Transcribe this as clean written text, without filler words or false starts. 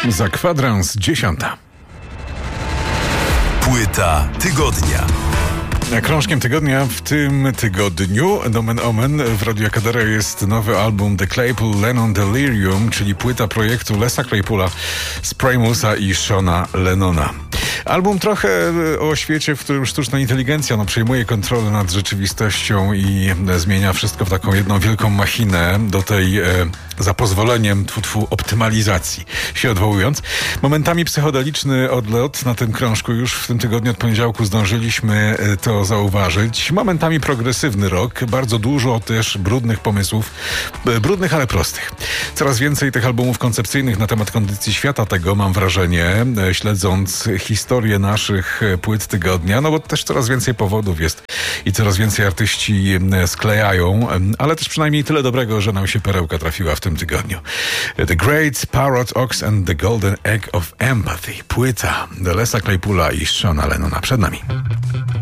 Za kwadrans 10. Płyta tygodnia. Krążkiem tygodnia w tym tygodniu, nomen omen, w Radio Kadera jest nowy album The Claypool Lennon Delirium, czyli płyta projektu Lesa Claypoola, Primusa i Shona Lennona. Album trochę o świecie, w którym sztuczna inteligencja przejmuje kontrolę nad rzeczywistością i zmienia wszystko w taką jedną wielką machinę, do tej za pozwoleniem optymalizacji się odwołując. Momentami psychodeliczny odlot na tym krążku już w tym tygodniu od poniedziałku zdążyliśmy to zauważyć. Momentami progresywny rock, bardzo dużo też brudnych pomysłów, brudnych, ale prostych. Coraz więcej tych albumów koncepcyjnych na temat kondycji świata tego, mam wrażenie, śledząc historię naszych płyt tygodnia, no bo też coraz więcej powodów jest i coraz więcej artyści sklejają, ale też przynajmniej tyle dobrego, że nam się perełka trafiła w tym tygodniu. The Great Parrot Ox and the Golden Egg of Empathy. Płyta Lesa Claypoola i Shona Lennona przed nami.